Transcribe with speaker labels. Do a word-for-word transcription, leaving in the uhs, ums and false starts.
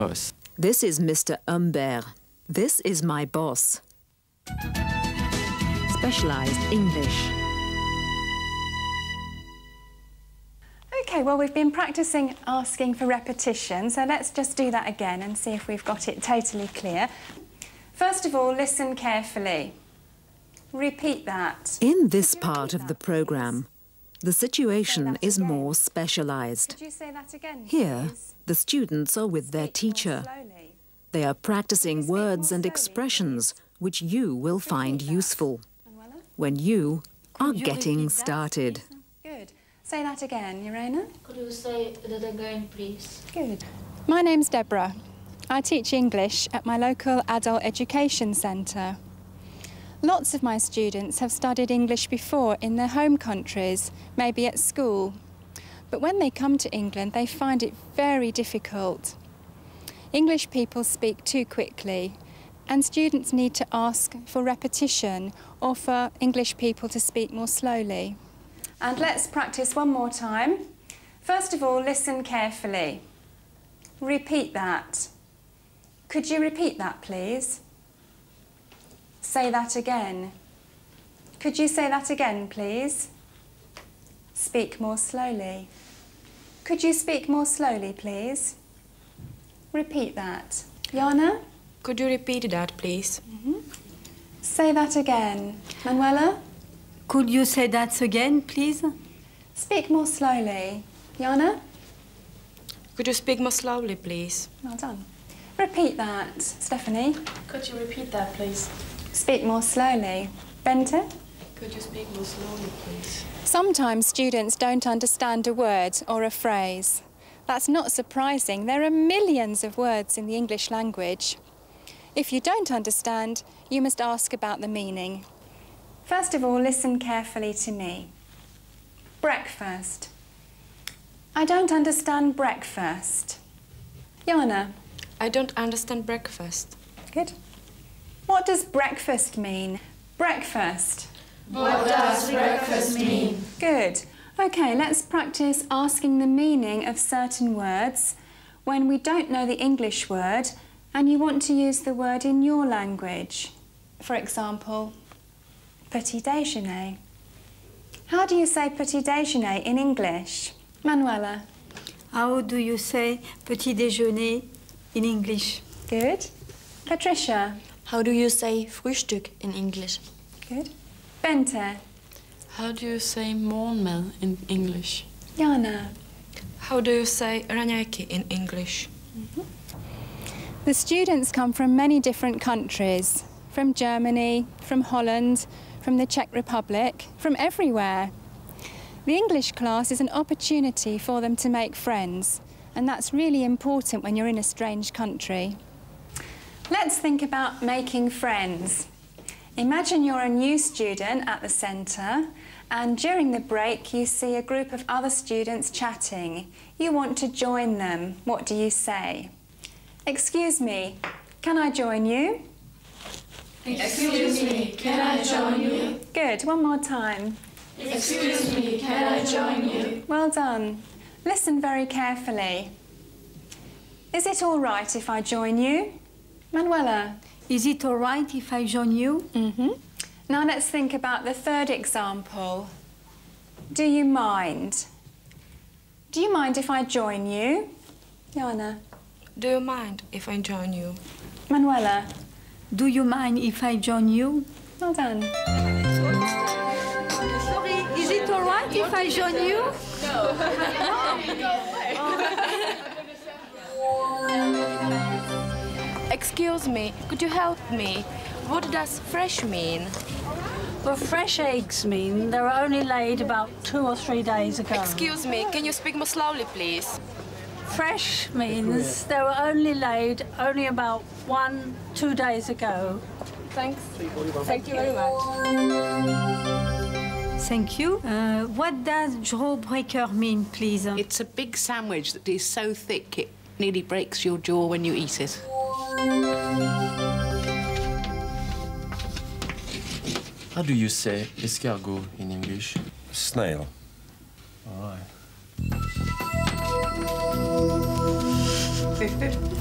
Speaker 1: Boss.
Speaker 2: This is Mister Humbert. This is my boss. Specialized English.
Speaker 3: OK, well, we've been practising asking for repetition, so let's just do that again and see if we've got it totally clear. First of all, listen carefully. Repeat that.
Speaker 2: In this part of the programme, the situation is more specialised.
Speaker 3: Could you say that again,
Speaker 2: Here,
Speaker 3: please?
Speaker 2: the students are with their
Speaker 3: Speak more
Speaker 2: teacher.
Speaker 3: slowly.
Speaker 2: They are practising
Speaker 3: Could you speak
Speaker 2: words
Speaker 3: more
Speaker 2: and
Speaker 3: slowly,
Speaker 2: expressions
Speaker 3: please?
Speaker 2: which you will find
Speaker 3: Repeat that.
Speaker 2: useful
Speaker 3: Manuela?
Speaker 2: when you are
Speaker 4: Could you
Speaker 2: getting
Speaker 4: repeat that,
Speaker 2: started.
Speaker 3: Good. Say that again, Irena.
Speaker 4: Could you say that again, please?
Speaker 3: Good. My name's Deborah. I teach English at my local adult education centre. Lots of my students have studied English before in their home countries, maybe at school. But when they come to England, they find it very difficult. English people speak too quickly, and students need to ask for repetition or for English people to speak more slowly. And let's practice one more time. First of all, listen carefully. Repeat that. Could you repeat that, please? Say that again. Could you say that again, please? Speak more slowly. Could you speak more slowly, please? Repeat that. Jana?
Speaker 5: Could you repeat that, please?
Speaker 3: Mm-hmm. Say that again. Manuela?
Speaker 6: Could you say that again, please?
Speaker 3: Speak more slowly. Jana?
Speaker 5: Could you speak more slowly, please?
Speaker 3: Well done. Repeat that. Stephanie?
Speaker 7: Could you repeat that, please?
Speaker 3: Speak more slowly. Bente?
Speaker 7: Could you speak more slowly, please?
Speaker 3: Sometimes students don't understand a word or a phrase. That's not surprising. There are millions of words in the English language. If you don't understand, you must ask about the meaning. First of all, listen carefully to me. Breakfast. I don't understand breakfast. Jana?
Speaker 5: I don't understand breakfast.
Speaker 3: Good. What does breakfast mean? Breakfast.
Speaker 7: What does breakfast mean?
Speaker 3: Good. OK, let's practice asking the meaning of certain words when we don't know the English word and you want to use the word in your language. For example, petit déjeuner. How do you say petit déjeuner in English? Manuela?
Speaker 6: How do you say petit déjeuner in English?
Speaker 3: Good. Patricia?
Speaker 7: How do you say Frühstück in English?
Speaker 3: Good. Bente?
Speaker 8: How do you say morgenmad in English?
Speaker 3: Jana?
Speaker 5: How do you say raňajky in English?
Speaker 3: Mm-hmm. The students come from many different countries, from Germany, from Holland, from the Czech Republic, from everywhere. The English class is an opportunity for them to make friends, and that's really important when you're in a strange country. Let's think about making friends. Imagine you're a new student at the centre and during the break you see a group of other students chatting. You want to join them. What do you say? Excuse me, can I join you?
Speaker 7: Excuse me, can I join you?
Speaker 3: Good, one more time.
Speaker 7: Excuse me, can I join you?
Speaker 3: Well done. Listen very carefully. Is it all right if I join you? Manuela?
Speaker 6: Is it all right if I join you?
Speaker 3: Mm-hmm. Now let's think about the third example. Do you mind? Do you mind if I join you? Jana?
Speaker 5: Do you mind if I join you?
Speaker 3: Manuela?
Speaker 6: Do you mind if I join you?
Speaker 3: Well done.
Speaker 6: Sorry, is it all right if I join you?
Speaker 5: Excuse me, could you help me? What does fresh mean?
Speaker 9: Well, fresh eggs mean they were only laid about two or three days ago.
Speaker 5: Excuse me, can you speak more slowly, please?
Speaker 9: Fresh means they were only laid only about one, two days ago.
Speaker 5: Thanks. Thank you very much.
Speaker 6: Thank you. Uh, what does jawbreaker mean, please?
Speaker 10: It's a big sandwich that is so thick it nearly breaks your jaw when you eat it.
Speaker 1: How do you say escargot in English?
Speaker 11: Snail.
Speaker 1: All right.